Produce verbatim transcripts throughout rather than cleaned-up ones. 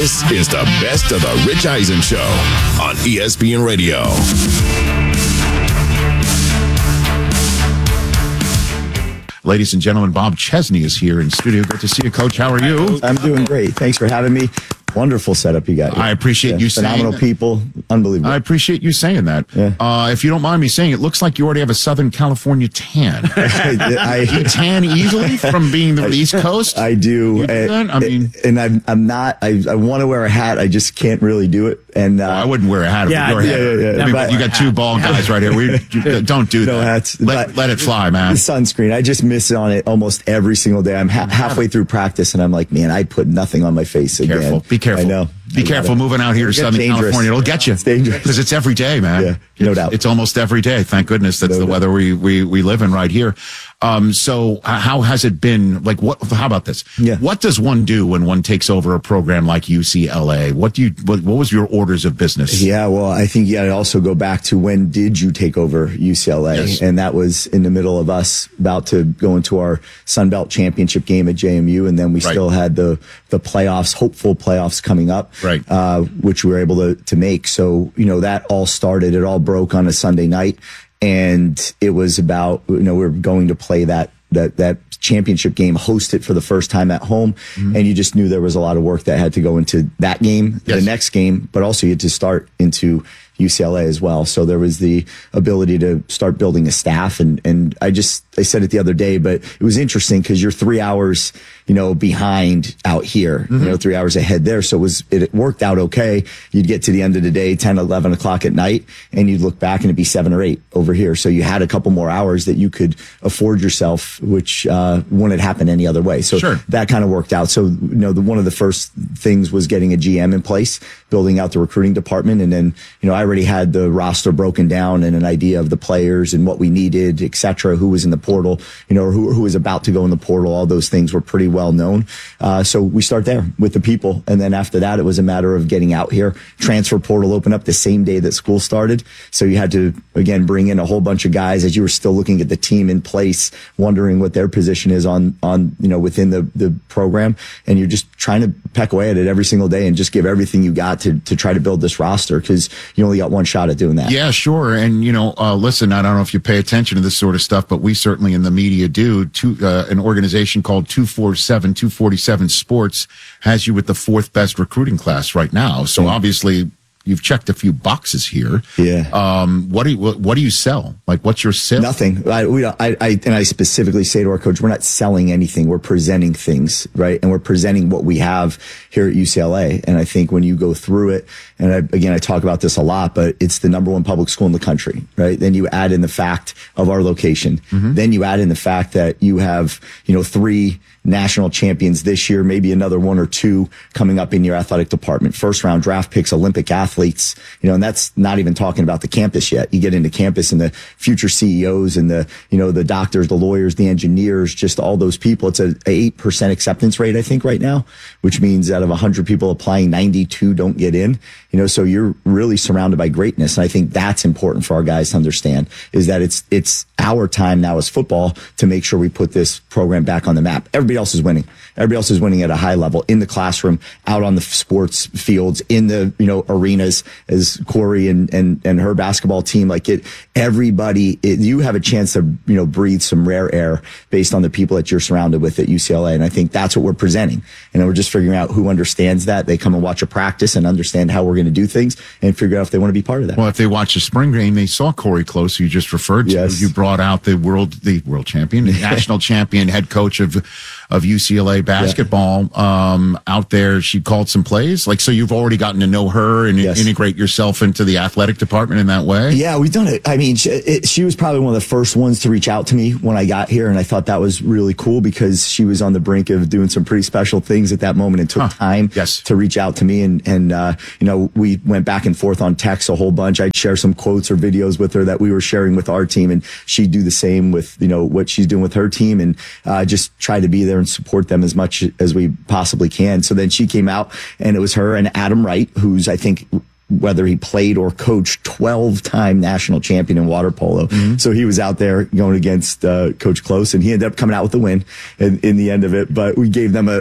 This is the best of the Rich Eisen Show on E S P N Radio. Ladies and gentlemen, Bob Chesney is here in studio. Good to see you, Coach. How are you? I'm doing great. Thanks for having me. Wonderful setup you got here. I appreciate yeah, you saying phenomenal that. people. Unbelievable. I appreciate you saying that. Yeah. Uh, if you don't mind me saying, it looks like you already have a Southern California tan. I, you tan easily from being the East Coast? I do. You do that? I mean, and I'm, I'm not, I, I want to wear a hat. I just can't really do it. And uh, well, I wouldn't wear a hat. Yeah, Your yeah, head. yeah, yeah. I mean, But- you got two bald guys right here. We you, don't do No that. hats. Let, But- let it fly, man. the sunscreen, I just miss on it almost every single day. I'm ha- halfway through practice and I'm like, man, I put nothing on my face again. Careful. Be careful. I know. Be I careful gotta- moving out here to It's Southern dangerous. California. It'll get you. It's dangerous. Because it's every day, man. Yeah, no it's, doubt. It's almost every day. Thank goodness that's No the doubt. weather we, we, we live in right here. Um, so uh, how has it been? Like, what, how about this? Yeah. What does one do when one takes over a program like U C L A? What do you, what, what was your orders of business? Yeah, well, I think you got to also go back to when did you take over U C L A? Yes. And that was in the middle of us about to go into our Sun Belt Championship game at J M U, and then we Right. still had the the playoffs, hopeful playoffs coming up, Right. Uh, which we were able to to make. So you know that all started. It all broke on a Sunday night, and it was about you know we were going to play that. that that championship game, host it for the first time at home. Mm-hmm. And you just knew there was a lot of work that had to go into that game, Yes. the next game, but also you had to start into U C L A as well. So there was the ability to start building a staff. And, and I just, I said it the other day, but it was interesting because you're three hours, you know, behind out here, mm-hmm. you know, three hours ahead there. So it was, it worked out okay. You'd get to the end of the day, ten, eleven o'clock at night, and you'd look back and it'd be seven or eight over here. So you had a couple more hours that you could afford yourself, which, uh, wouldn't happen any other way. So Sure. that kind of worked out. So, you know, the, one of the first things was getting a G M in place, building out the recruiting department. And then, you know, I already had the roster broken down and an idea of the players and what we needed, et cetera, who was in the portal, you know, or who, who was about to go in the portal. All those things were pretty well known. Uh, so we start there with the people. And then after that, it was a matter of getting out here. Transfer portal opened up the same day that school started. So you had to, again, bring in a whole bunch of guys as you were still looking at the team in place, wondering what their position is on, on, you know, within the, the program. And you're just trying to peck away at it every single day and just give everything you got to, to try to build this roster, because you only got one shot at doing that. Yeah, sure. And, you know, uh, listen, I don't know if you pay attention to this sort of stuff, but we certainly in the media do. Two, uh, an organization called two forty-seven, two forty-seven Sports has you with the fourth best recruiting class right now. So Mm. obviously you've checked a few boxes here. Yeah. Um, what do you, what, what do you sell? Like, what's your sale? Nothing. I, we don't, I, I, and I specifically say to our coach, we're not selling anything. We're presenting things, right? And we're presenting what we have here at U C L A. And I think when you go through it, and I, again, I talk about this a lot, but it's the number one public school in the country, right? Then you add in the fact of our location. Mm-hmm. Then you add in the fact that you have, you know, three national champions this year, maybe another one or two coming up in your athletic department, first round draft picks, Olympic athletes, you know, and that's not even talking about the campus yet. You get into campus and the future C E Os and the, you know, the doctors, the lawyers, the engineers, just all those people. It's a eight percent acceptance rate, I think, right now, which means out of a hundred people applying, ninety-two don't get in, you know, so you're really surrounded by greatness. And I think that's important for our guys to understand, is that it's, it's our time now as football to make sure we put this program back on the map. Everybody else is winning. Everybody else is winning at a high level in the classroom, out on the sports fields, in the, you know, arenas, as Corey and, and, and her basketball team, like it, everybody, it, you have a chance to, you know, breathe some rare air based on the people that you're surrounded with at U C L A. And I think that's what we're presenting. And then we're just figuring out who understands that. They come and watch a practice and understand how we're going to do things and figure out if they want to be part of that. Well, if they watch the spring game, they saw Corey Close, who you just referred to. Yes. You brought out the world, the world champion, the national champion, head coach of, of U C L A basketball, yeah. um, out there. She called some plays. Like, so you've already gotten to know her and yes. integrate yourself into the athletic department in that way? Yeah, we've done it. I mean, she, it, she was probably one of the first ones to reach out to me when I got here. And I thought that was really cool because she was on the brink of doing some pretty special things at that moment and took huh. time yes. to reach out to me. And, and, uh, you know, we went back and forth on text a whole bunch. I'd share some quotes or videos with her that we were sharing with our team, and she'd do the same with, you know, what she's doing with her team, and, uh, just try to be there and support them as much as we possibly can. So then she came out, and it was her and Adam Wright, who's, I think, whether he played or coached, twelve-time national champion in water polo. Mm-hmm. So he was out there going against uh, Coach Close, and he ended up coming out with the win in, in the end of it. But we gave them a, a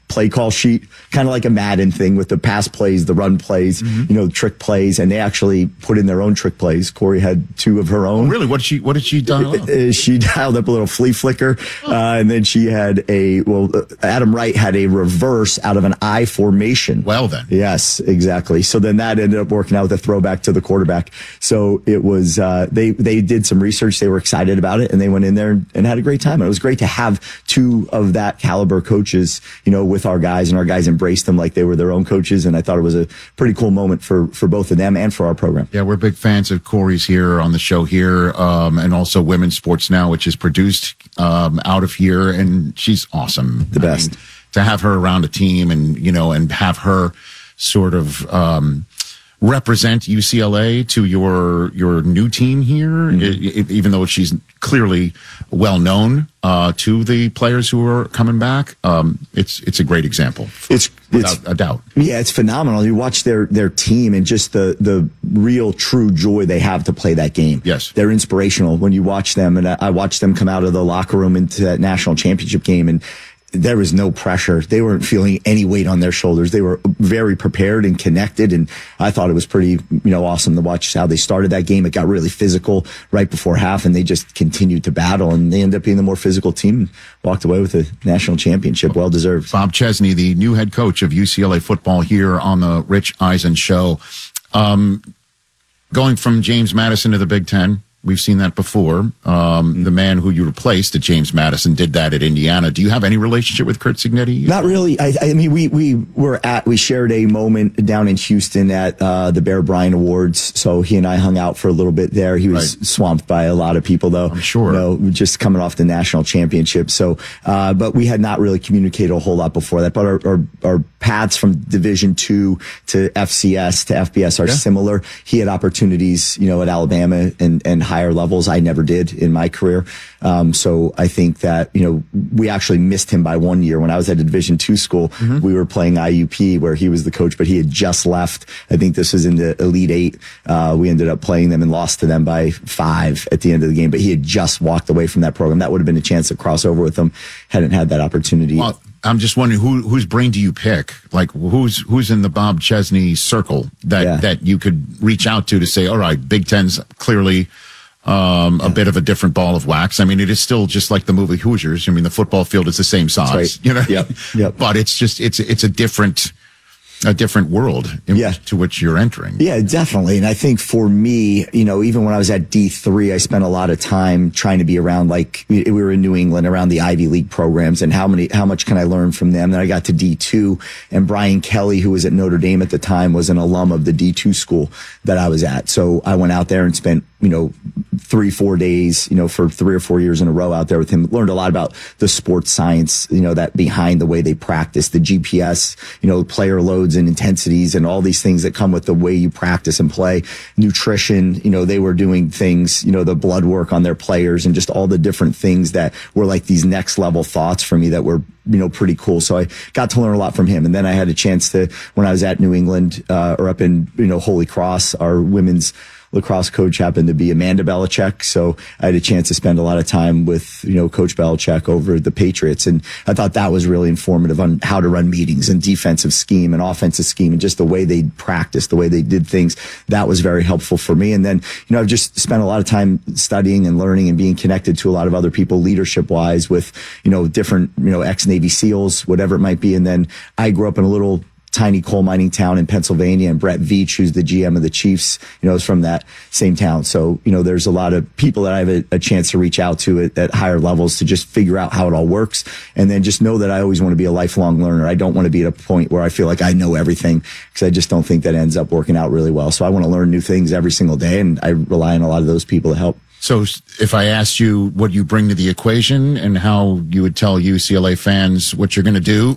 play call sheet, kind of like a Madden thing with the pass plays, the run plays, mm-hmm. you know, trick plays, and they actually put in their own trick plays. Corey had two of her own. Oh, really? What did she? What did she dial up? She dialed up a little flea flicker, uh, and then she had a well. Adam Wright had a reverse out of an I formation. Well, then, yes, exactly. So then that ended up working out with a throwback to the quarterback. So it was uh, they they did some research. They were excited about it, and they went in there and, and had a great time. And it was great to have two of that caliber coaches, you know, with our guys, and our guys embraced them like they were their own coaches. And I thought it was a pretty cool moment for for both of them and for our program. Yeah, we're big fans of Corey's here on the show here, um, and also Women's Sports Now, which is produced um, out of here, and she's awesome. The best. I mean, to have her around a team, and you know, and have her sort of um, represent U C L A to your your new team here, mm-hmm. it, it, even though she's clearly well known uh, to the players who are coming back. Um, it's it's a great example. It's without it's, a doubt. Yeah, it's phenomenal. You watch their their team and just the the real true joy they have to play that game. Yes, they're inspirational when you watch them, and I, I watched them come out of the locker room into that national championship game, and there was no pressure. They weren't feeling any weight on their shoulders. They were very prepared and connected. And I thought it was pretty, you know, awesome to watch how they started that game. It got really physical right before half, and they just continued to battle, and they ended up being the more physical team, walked away with a national championship. Well deserved. Bob Chesney, the new head coach of U C L A football here on the Rich Eisen Show. Um, going from James Madison to the Big Ten. We've seen that before. Um, the man who you replaced at James Madison did that at Indiana. Do you have any relationship with Curt Cignetti? Not really. I, I mean, we, we were at, we shared a moment down in Houston at, uh, the Bear Bryant Awards. So he and I hung out for a little bit there. He was right. swamped by a lot of people though. I'm sure. You know, just coming off the national championship. So, uh, but we had not really communicated a whole lot before that. But our, our, our paths from Division two to F C S to F B S are yeah. similar. He had opportunities, you know, at Alabama and, and higher levels. I never did in my career. Um, so I think that, you know, we actually missed him by one year. When I was at a Division two school, mm-hmm. we were playing I U P where he was the coach, but he had just left. I think this was in the Elite Eight. Uh, we ended up playing them and lost to them by five at the end of the game, but he had just walked away from that program. That would have been a chance to cross over with them. Hadn't had that opportunity. Well, I'm just wondering who whose brain do you pick? Like who's who's in the Bob Chesney circle that yeah. that you could reach out to to say, all right, Big Ten's clearly um, yeah. a bit of a different ball of wax. I mean, it is still just like the movie Hoosiers. I mean, the football field is the same size, right. you know. Yep. Yep. But it's just it's it's a different. a different world in yeah. which, to which you're entering. Yeah, definitely. And I think for me, you know, even when I was at D three, I spent a lot of time trying to be around, like we were in New England, around the Ivy League programs, and how many, how much can I learn from them? Then I got to D two, and Brian Kelly, who was at Notre Dame at the time, was an alum of the D two school that I was at. So I went out there and spent, you know, three, four days, you know, for three or four years in a row out there with him. Learned a lot about the sports science, you know, that behind the way they practice, the G P S, you know, player loads and intensities and all these things that come with the way you practice and play. Nutrition, you know, they were doing things, you know, the blood work on their players and just all the different things that were like these next level thoughts for me that were, you know, pretty cool. So I got to learn a lot from him. And then I had a chance to, when I was at New England, uh, or up in, you know, Holy Cross, our women's lacrosse coach happened to be Amanda Belichick. So I had a chance to spend a lot of time with, you know, Coach Belichick over the Patriots. And I thought that was really informative on how to run meetings and defensive scheme and offensive scheme and just the way they practiced, the way they did things. That was very helpful for me. And then, you know, I've just spent a lot of time studying and learning and being connected to a lot of other people leadership wise with, you know, different, you know, ex-Navy SEALs, whatever it might be. And then I grew up in a little tiny coal mining town in Pennsylvania, and Brett Veach, who's the G M of the Chiefs, you know, is from that same town. So, you know, there's a lot of people that I have a, a chance to reach out to at, at higher levels to just figure out how it all works. And then just know that I always want to be a lifelong learner. I don't want to be at a point where I feel like I know everything, because I just don't think that ends up working out really well. So I want to learn new things every single day, and I rely on a lot of those people to help. So if I asked you what you bring to the equation and how you would tell U C L A fans what you're going to do,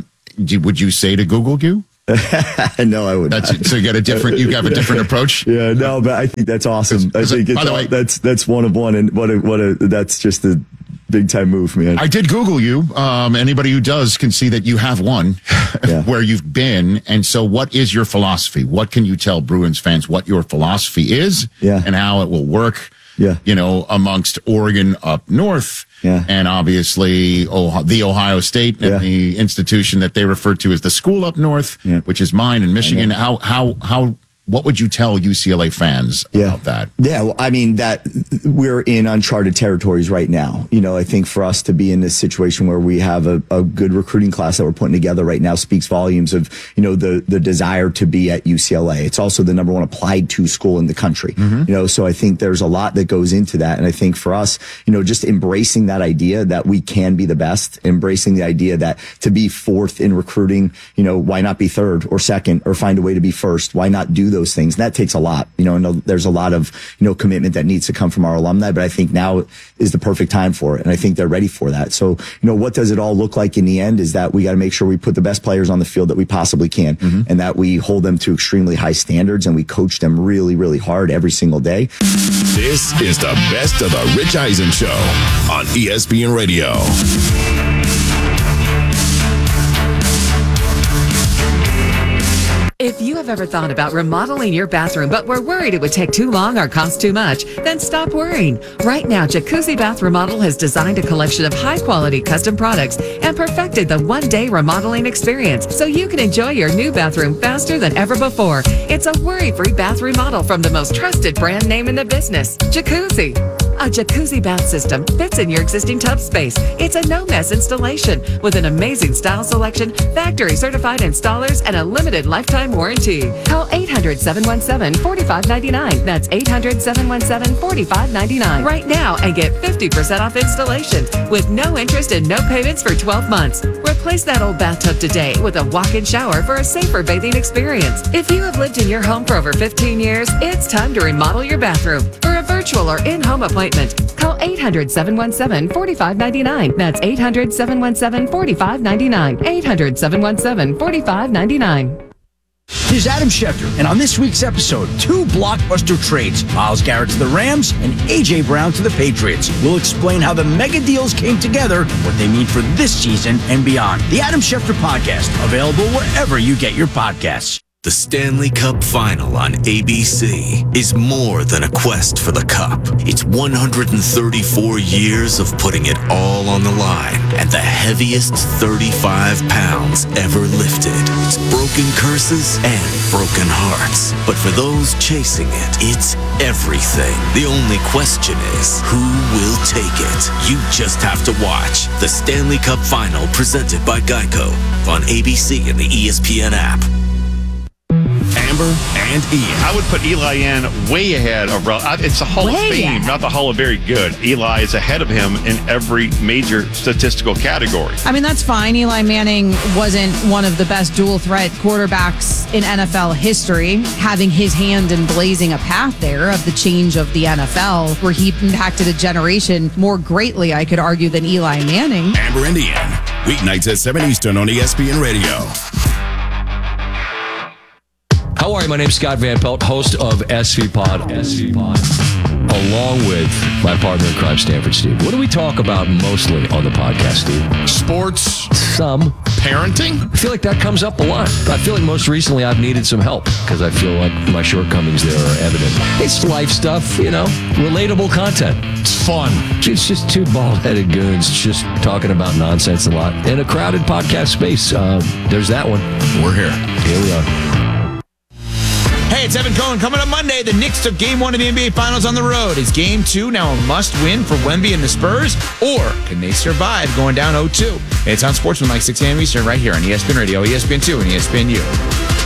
would you say to Google you? No, I would that's not. So you got a different, you have a different approach. Yeah, no, but I think that's awesome. I think it's, by the way, that's that's one of one, and what a, what a that's just a big time move, man. I did Google you. Um, anybody who does can see that you have one yeah. where you've been. And so, what is your philosophy? What can you tell Bruins fans what your philosophy is, yeah. and how it will work Yeah. you know, amongst Oregon up north. Yeah. And obviously Ohio, the Ohio State and Yeah. the institution that they refer to as the school up north, Yeah. which is mine in Michigan. How, how, how, what would you tell U C L A fans Yeah. about that? Yeah, well, I mean, that we're in uncharted territories right now. You know, I think for us to be in this situation where we have a, a good recruiting class that we're putting together right now speaks volumes of, you know, the, the desire to be at U C L A. It's also the number one applied to school in the country. Mm-hmm. You know, so I think there's a lot that goes into that. And I think for us, you know, just embracing that idea that we can be the best, embracing the idea that to be fourth in recruiting, you know, why not be third or second or find a way to be first? Why not do those things? And that takes a lot, you know, and there's a lot of, you know, commitment that needs to come from our alumni, but I think now is the perfect time for it. And I think they're ready for that. So, you know, what does it all look like in the end is that we got to make sure we put the best players on the field that we possibly can, mm-hmm. and that we hold them to extremely high standards and we coach them really, really hard every single day. This is the best of the Rich Eisen Show on E S P N Radio. If you have ever thought about remodeling your bathroom but were worried it would take too long or cost too much, then stop worrying. Right now, Jacuzzi Bath Remodel has designed a collection of high-quality custom products and perfected the one-day remodeling experience so you can enjoy your new bathroom faster than ever before. It's a worry-free bath remodel from the most trusted brand name in the business, Jacuzzi. A jacuzzi bath system fits in your existing tub space. It's a no-mess installation with an amazing style selection, factory-certified installers, and a limited lifetime warranty. Call eight hundred, seven one seven, four five nine nine. That's eight hundred, seven one seven, four five nine nine right now and get fifty percent off installation with no interest and no payments for twelve months. Replace that old bathtub today with a walk-in shower for a safer bathing experience. If you have lived in your home for over fifteen years, it's time to remodel your bathroom. For a virtual or in-home appointment, call eight hundred, seven one seven, four five nine nine. That's eight hundred, seven one seven, four five nine nine. eight hundred, seven one seven, four five nine nine. This is Adam Schefter, and on this week's episode, two blockbuster trades, Myles Garrett to the Rams and A J. Brown to the Patriots. We'll explain how the mega deals came together, what they mean for this season and beyond. The Adam Schefter Podcast, available wherever you get your podcasts. The Stanley Cup Final on A B C is more than a quest for the cup. It's one hundred thirty-four years of putting it all on the line and the heaviest thirty-five pounds ever lifted. It's broken curses and broken hearts. But for those chasing it, it's everything. The only question is, who will take it? You just have to watch the Stanley Cup Final presented by Geico on A B C and the E S P N app. Amber and Ian. I would put Eli in way ahead of Rel. It's a Hall Way of Fame, ahead. not the Hall of Very Good. Eli is ahead of him in every major statistical category. I mean, that's fine. Eli Manning wasn't one of the best dual threat quarterbacks in N F L history, having his hand in blazing a path there of the change of the N F L, where he impacted a generation more greatly, I could argue, than Eli Manning. Amber and Ian. Weeknights at seven Eastern on E S P N Radio. How are you? My name's Scott Van Pelt, host of S V Pod, S V Pod, along with my partner in crime, Stanford Steve. What do we talk about mostly on the podcast, Steve? Sports. Some. Parenting. I feel like that comes up a lot. I feel like most recently I've needed some help because I feel like my shortcomings there are evident. It's life stuff, you know, relatable content. It's fun. It's just two bald-headed goons just talking about nonsense a lot in a crowded podcast space. Uh, there's that one. We're here. Here we are. Hey, it's Evan Cohen. Coming up Monday, the Knicks took game one of the N B A Finals on the road. Is game two now a must-win for Wemby and the Spurs? Or can they survive going down oh two? It's on Sportsman like six a.m. Eastern right here on E S P N Radio, E S P N two, and E S P N U.